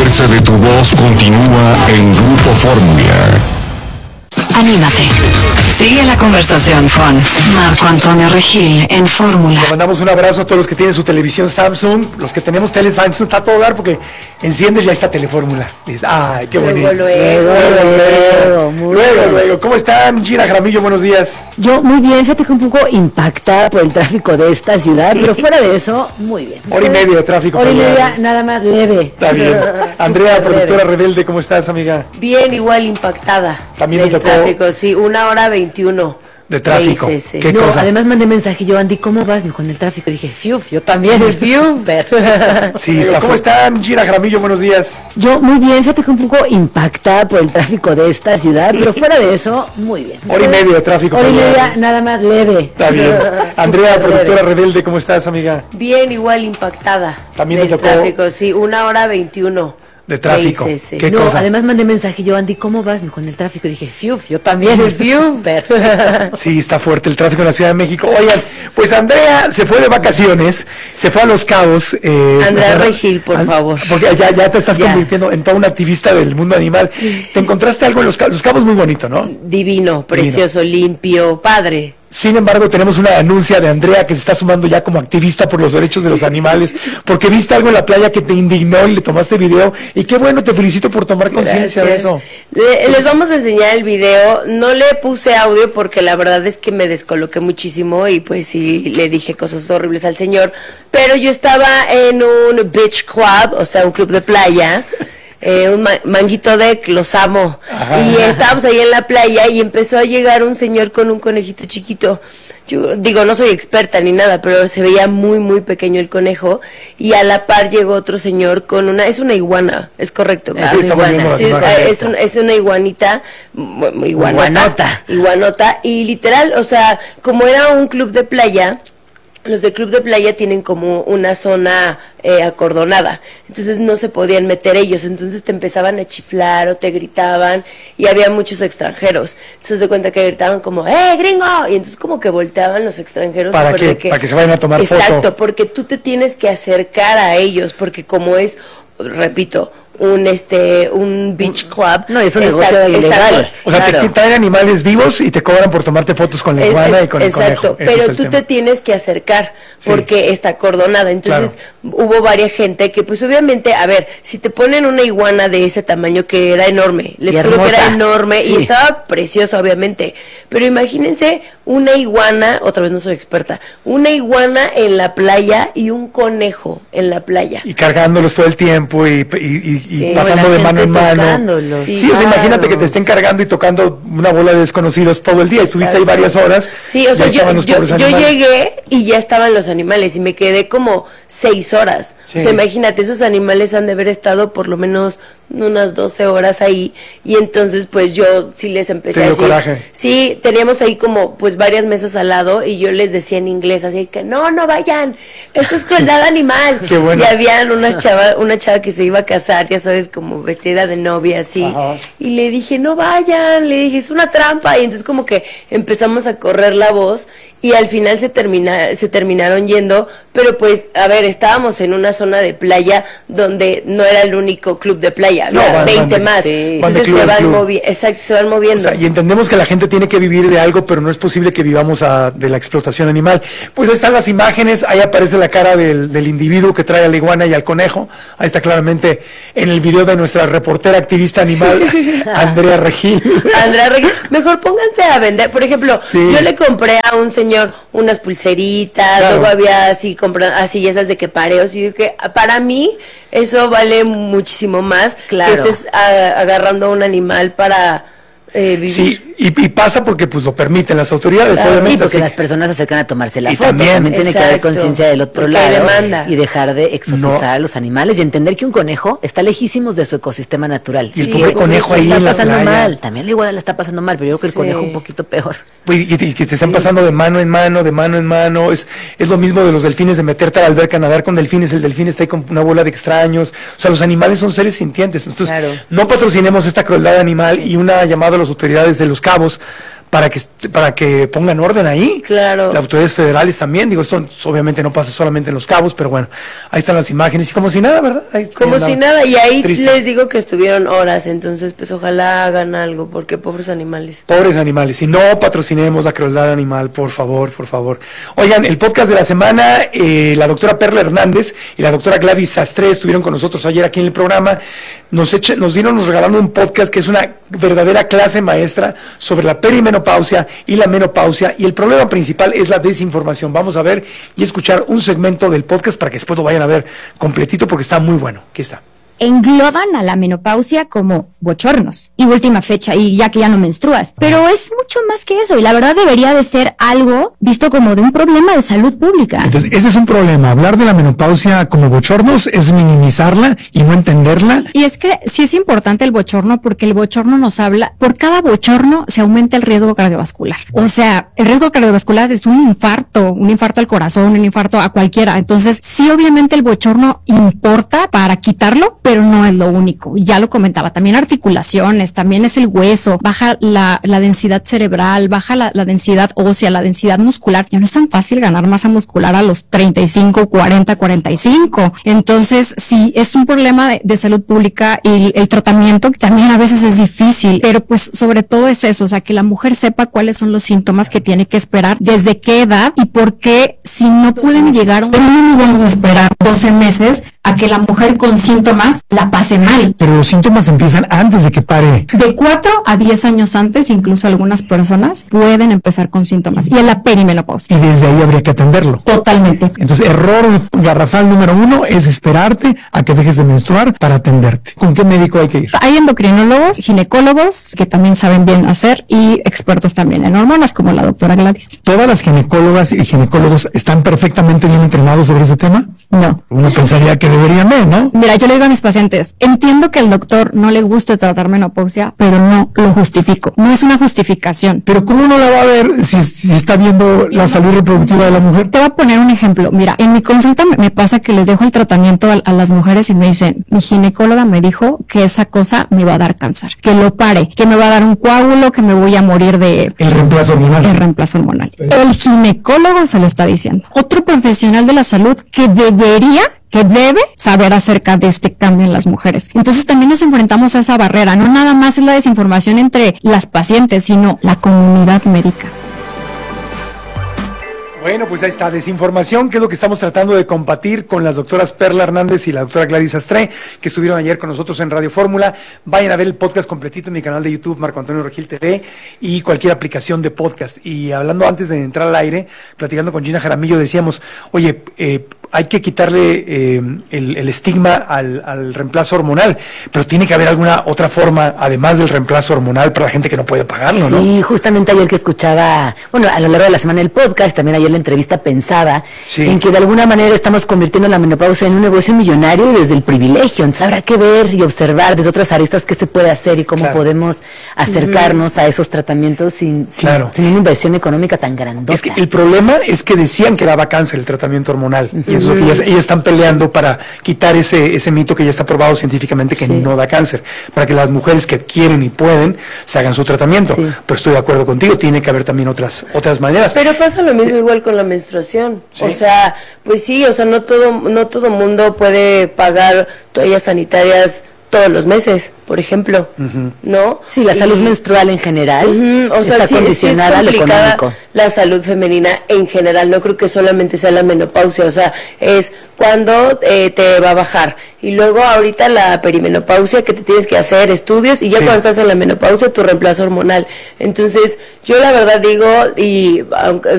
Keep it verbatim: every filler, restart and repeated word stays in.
fuerza de tu voz continúa en Grupo Fórmula. Anímate. Sigue la conversación con Marco Antonio Regil en Fórmula. Le mandamos un abrazo a todos los que tienen su televisión Samsung. Los que tenemos tele Samsung, está a todo dar porque enciendes ya está Telefórmula. Dices, ay, qué bonito. Luego, luego, luego, luego, luego, luego. ¿Cómo están, Gina Jaramillo? Buenos días. Yo muy bien, fíjate que un poco impactada por el tráfico de esta ciudad, pero fuera de eso, muy bien. Hora y media de tráfico. Hora y media, nada más leve. Está bien. Andrea, productora rebelde, ¿cómo estás, amiga? Bien, igual impactada. También del me tocó tráfico, sí, una hora veintiuno. De tráfico. I C C. ¿Qué No, cosa? además mandé mensaje, yo, Andy, ¿cómo vas con el tráfico? Dije, fiu, yo también, fiu. Sí, está. ¿Cómo están, Gina Jaramillo? Buenos días. Yo muy bien, fíjate que un poco impactada por el tráfico de esta ciudad, pero fuera de eso, muy bien. Hora y media de tráfico. Hora y media, nada más leve. Está bien. Andrea, Súper productora leve. rebelde, ¿cómo estás, amiga? Bien, igual impactada. También me del tocó- tráfico, sí, una hora veintiuno. De tráfico. I C C. ¿Qué No, cosa? además mandé mensaje, yo, Andy, ¿cómo vas con el tráfico? Dije, fiu, yo también, fiu. Sí, está fuerte el tráfico en la Ciudad de México. Oigan, pues Andrea se fue de vacaciones, se fue a Los Cabos. Eh, Andrea o sea, Regil, por an- favor. Porque ya, ya te estás Ya. convirtiendo en toda una activista del mundo animal. ¿Te encontraste algo en Los Cabos? Los Cabos muy bonito, ¿no? Divino, precioso, limpio, padre. Sin embargo, tenemos una denuncia de Andrea que se está sumando ya como activista por los derechos de los animales, porque viste algo en la playa que te indignó y le tomaste video. Y qué bueno, te felicito por tomar conciencia de Gracias. eso. Le- les vamos a enseñar el video. No le puse audio porque la verdad es que me descoloqué muchísimo y pues sí le dije cosas horribles al señor. Pero yo estaba en un beach club, o sea, un club de playa. Eh, un ma- manguito deck, los amo. Ajá. Y estábamos ahí en la playa y empezó a llegar un señor con un conejito chiquito. Yo digo, no soy experta ni nada, pero se veía muy, muy pequeño el conejo. Y a la par llegó otro señor con una, es una iguana, es correcto. ¿verdad? Sí, estamos Iguana. viendo las Sí, es, imágenes. es un- es una iguanita, mu- mu- iguanota, Iguanota. iguanota. Y literal, o sea, como era un club de playa, los de club de playa tienen como una zona eh, acordonada, entonces no se podían meter ellos, entonces te empezaban a chiflar o te gritaban y había muchos extranjeros, entonces de cuenta que gritaban como ¡eh, gringo! Y entonces como que volteaban los extranjeros. ¿Para súper qué? de Para que se vayan a tomar foto. Exacto, porque tú te tienes que acercar a ellos, porque como es, repito, un este un beach club. No, es un negocio ilegal. O sea, claro. te traen animales vivos y te cobran por tomarte fotos con la Es- iguana es- y con el exacto, conejo. Ese pero es el tú tema. te tienes que acercar Sí. porque está acordonada. Entonces hubo varias gente que, pues obviamente, a ver, si te ponen una iguana de ese tamaño que era enorme, les Y juro que era hermosa. enorme Sí. y estaba preciosa, obviamente. Pero imagínense una iguana, otra vez no soy experta, una iguana en la playa y un conejo en la playa. Y cargándolos todo el tiempo y, y- y- y Sí, pasando la de mano en gente mano. tocándolos. Sí, Sí, o sea, imagínate claro. que te estén cargando y tocando una bola de desconocidos todo el día. Y estuviste ahí Exacto. varias horas. Sí, o ya sea, yo, estaban los yo, pobres yo animales. llegué y ya estaban los animales y me quedé como seis horas. Sí. O sea, imagínate, esos animales han de haber estado por lo menos unas doce horas ahí y entonces pues yo sí les empecé Te a dio decir, coraje. sí, teníamos ahí como pues varias mesas al lado y yo les decía en inglés así que no, no vayan, eso es crueldad animal. Qué bueno. Y habían unas chava, una chava que se iba a casar, ya sabes, como vestida de novia así. Ajá. Y le dije, no vayan, le dije, es una trampa. Y entonces como que empezamos a correr la voz y al final se termina, se terminaron yendo, pero pues, a ver, estábamos en una zona de playa donde no era el único club de playa, No, había van- veinte van de- más. sí. Van de Entonces club se en van club. moviendo, exacto, se van O moviendo. sea, y entendemos que la gente tiene que vivir de algo, pero no es posible que vivamos a- de la explotación animal. Pues ahí están las imágenes, ahí aparece la cara del, del individuo que trae a la iguana y al conejo. Ahí está claramente en el video de nuestra reportera activista animal, Andrea Regil. Andrea Regui- mejor pónganse a vender. Por ejemplo, Sí. yo le compré a un señor unas pulseritas, Claro. luego había así, compra, así esas de que pareos. Y yo que para mí eso vale muchísimo más Claro. que estés a- agarrando a un animal para eh, vivir. Sí, y, y pasa porque pues lo permiten las autoridades, Claro. obviamente. Y porque así las que- personas se acercan a tomarse la Y foto. también. También, tiene que haber Exacto. conciencia del otro Porque hay lado demanda. y dejar de exotizar No. a los animales y entender que un conejo está lejísimos de su ecosistema natural. Y el Sí, pobre el conejo conejo ahí está en la pasando playa. mal. También la iguana la está pasando mal, pero yo creo que el Sí. conejo un poquito peor. Pues, y, y que te están pasando de mano en mano, de mano en mano. Es, es lo mismo de los delfines, de meterte a la alberca, nadar con delfines. El delfín está ahí con una bola de extraños. O sea, los animales son seres sintientes. Entonces, Claro. no patrocinemos esta crueldad animal y una llamada a las autoridades de Los Cabos para que para que pongan orden ahí. Claro. Las autoridades federales también, digo, esto obviamente no pasa solamente en Los Cabos, pero bueno, ahí están las imágenes y como si nada, ¿verdad? Ahí, como ahí si nada, y ahí triste. Les digo que estuvieron horas, entonces pues ojalá hagan algo, porque pobres animales. Pobres animales, y no patrocinemos la crueldad animal, por favor, por favor. Oigan, el podcast de la semana, eh, la doctora Perla Hernández y la doctora Gladys Sastre estuvieron con nosotros ayer aquí en el programa, nos, eche, nos dieron, nos regalaron un podcast que es una verdadera clase maestra sobre la perimenopausia y la menopausia, y el problema principal es la desinformación. Vamos a ver y escuchar un segmento del podcast para que después lo vayan a ver completito porque está muy bueno. Aquí está. Engloban a la menopausia como bochornos y última fecha y ya que ya no menstruas, pero es mucho más que eso y la verdad debería de ser algo visto como de un problema de salud pública. Entonces ese es un problema, hablar de la menopausia como bochornos es minimizarla y no entenderla. Y es que sí es importante el bochorno porque el bochorno nos habla, por cada bochorno se aumenta el riesgo cardiovascular, o sea, el riesgo cardiovascular es un infarto, un infarto al corazón, un infarto a cualquiera, entonces sí obviamente el bochorno importa para quitarlo, pero no es lo único, ya lo comentaba, también articulaciones, también es el hueso, baja la, la densidad cerebral, baja la, la densidad ósea, la densidad muscular, ya no es tan fácil ganar masa muscular a los treinta y cinco, cuarenta, cuarenta y cinco, entonces sí, es un problema de, de salud pública y el tratamiento también a veces es difícil, pero pues sobre todo es eso, o sea, que la mujer sepa cuáles son los síntomas que tiene que esperar, desde qué edad y por qué si no pueden llegar, pero no nos vamos a esperar doce meses a que la mujer con síntomas la pase mal. Pero los síntomas empiezan antes de que pare. De cuatro a diez años antes, incluso algunas personas pueden empezar con síntomas. Y en la perimenopausia. Y desde ahí habría que atenderlo. Totalmente. Entonces, error garrafal número uno es esperarte a que dejes de menstruar para atenderte. ¿Con qué médico hay que ir? Hay endocrinólogos, ginecólogos, que también saben bien hacer, y expertos también en hormonas, como la doctora Gladys. ¿Todas las ginecólogas y ginecólogos están perfectamente bien entrenados sobre ese tema? No. Uno pensaría que deberían, ¿no? Mira, yo le digo a mis pacientes, entiendo que al doctor no le guste tratar menopausia, pero no lo justifico. No es una justificación. Pero ¿cómo no la va a ver si, si está viendo la salud reproductiva de la mujer? Te voy a poner un ejemplo. Mira, en mi consulta me pasa que les dejo el tratamiento a, a las mujeres y me dicen, mi ginecóloga me dijo que esa cosa me va a dar cáncer, que lo pare, que me va a dar un coágulo, que me voy a morir de... El reemplazo hormonal. El reemplazo hormonal. El ginecólogo se lo está diciendo. Otro profesional de la salud que debería que debe saber acerca de este cambio en las mujeres. Entonces también nos enfrentamos a esa barrera, no nada más es la desinformación entre las pacientes, sino la comunidad médica. Bueno, pues ahí está, desinformación, que es lo que estamos tratando de combatir con las doctoras Perla Hernández y la doctora Gladys Sastre, que estuvieron ayer con nosotros en Radio Fórmula. Vayan a ver el podcast completito en mi canal de YouTube, Marco Antonio Regil T V, y cualquier aplicación de podcast. Y hablando antes de entrar al aire, platicando con Gina Jaramillo, decíamos, oye, eh, hay que quitarle eh, el, el estigma al, al reemplazo hormonal, pero tiene que haber alguna otra forma, además del reemplazo hormonal, para la gente que no puede pagarlo, ¿no? Sí, justamente ayer que escuchaba, bueno, a lo largo de la semana el podcast, también ayer la entrevista pensaba sí. en que de alguna manera estamos convirtiendo la menopausia en un negocio millonario desde el privilegio. Entonces habrá que ver y observar desde otras aristas qué se puede hacer y cómo claro. podemos acercarnos uh-huh. a esos tratamientos sin, sin, claro. sin una inversión económica tan grandota. Es que el problema es que decían que daba cáncer el tratamiento hormonal, uh-huh. y eso es lo que ellas, ellas están peleando para quitar ese, ese mito que ya está probado científicamente que sí. no da cáncer, para que las mujeres que quieren y pueden se hagan su tratamiento. Sí. Pero estoy de acuerdo contigo, tiene que haber también otras otras maneras. Pero pasa lo mismo igual con la menstruación. ¿Sí? O sea, pues sí, o sea, no todo no todo mundo puede pagar toallas sanitarias todos los meses, por ejemplo, uh-huh. ¿no? Sí, la salud y, menstrual en general uh-huh. o sea, está sí, condicionada sí es a lo económico. La salud femenina en general, no creo que solamente sea la menopausia, o sea, es cuando eh, te va a bajar. Y luego ahorita la perimenopausia, que te tienes que hacer estudios, y ya sí. cuando estás en la menopausia, tu reemplazo hormonal. Entonces, yo la verdad digo, y aunque